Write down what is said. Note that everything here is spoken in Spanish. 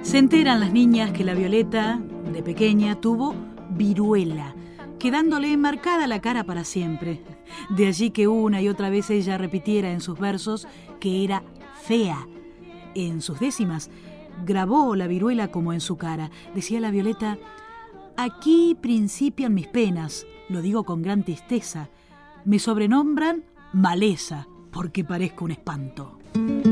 Se enteran las niñas que la Violeta, de pequeña, tuvo viruela, quedándole marcada la cara para siempre. De allí que una y otra vez ella repitiera en sus versos que era fea. En sus décimas grabó la viruela como en su cara. Decía la Violeta: aquí principian mis penas, lo digo con gran tristeza. Me sobrenombran maleza, porque parezco un espanto.